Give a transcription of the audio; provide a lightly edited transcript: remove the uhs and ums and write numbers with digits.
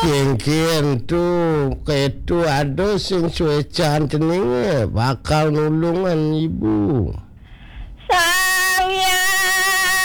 Kengkian tuh ketu ada sing suecan jenenge bakal nulungan ibu.